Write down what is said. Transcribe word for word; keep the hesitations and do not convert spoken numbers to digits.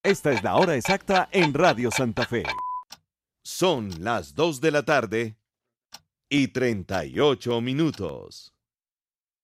Esta es la hora exacta en Radio Santa Fe. Son las dos de la tarde y treinta y ocho minutos.